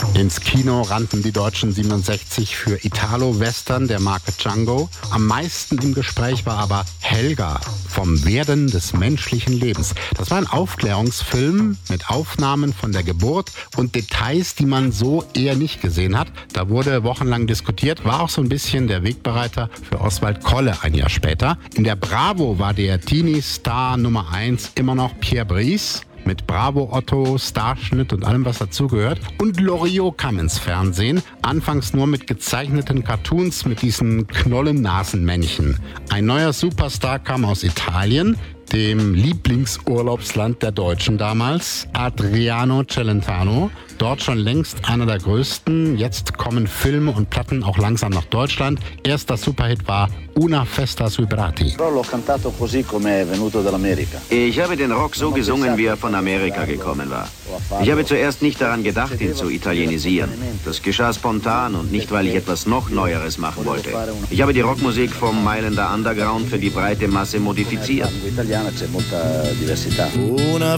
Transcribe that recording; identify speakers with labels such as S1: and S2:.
S1: Ins Kino rannten die Deutschen 67 für Italo-Western der Marke Django. Am meisten im Gespräch war aber Helga vom Werden des menschlichen Lebens. Das war ein Aufklärungsfilm mit Aufnahmen von der Geburt und Details, die man so eher nicht gesehen hat. Da wurde wochenlang diskutiert, war auch so ein bisschen der Wegbereiter für Oswald Kolle ein Jahr später. In der Bravo war der Teenie-Star Nummer 1 immer noch Pierre Brice. Mit Bravo Otto, Starschnitt und allem, was dazugehört. Und Loriot kam ins Fernsehen, anfangs nur mit gezeichneten Cartoons mit diesen Knollennasenmännchen. Ein neuer Superstar kam aus Italien, dem Lieblingsurlaubsland der Deutschen damals, Adriano Celentano. Dort schon längst einer der größten. Jetzt kommen Filme und Platten auch langsam nach Deutschland. Erster Superhit war Una Festa sui Prati.
S2: Ich habe den Rock so gesungen, wie er von Amerika gekommen war. Ich habe zuerst nicht daran gedacht, ihn zu italienisieren. Das geschah spontan und nicht, weil ich etwas noch Neueres machen wollte. Ich habe die Rockmusik vom Mailänder Underground für die breite Masse modifiziert.
S3: Una